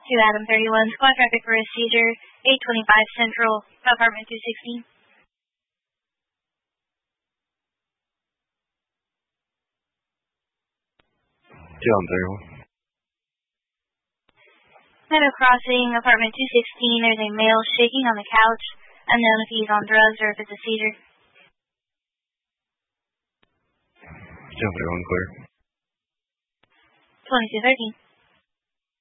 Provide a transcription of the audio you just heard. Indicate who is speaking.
Speaker 1: To Adam 31, squad traffic for a seizure, 825 Central, apartment 216.
Speaker 2: Adam 31.
Speaker 1: Meadow Crossing, apartment 216, there's a male shaking on the couch, unknown if he's on drugs or if it's a seizure.
Speaker 2: Adam 31 clear.
Speaker 1: 2213.